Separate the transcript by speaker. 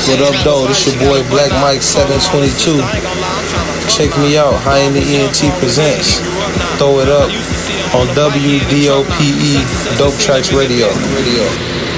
Speaker 1: What up, though? This your boy Black Mike 722. Check me out. High in the ENT presents. Throw it up on WDOPE Dope Tracks Radio.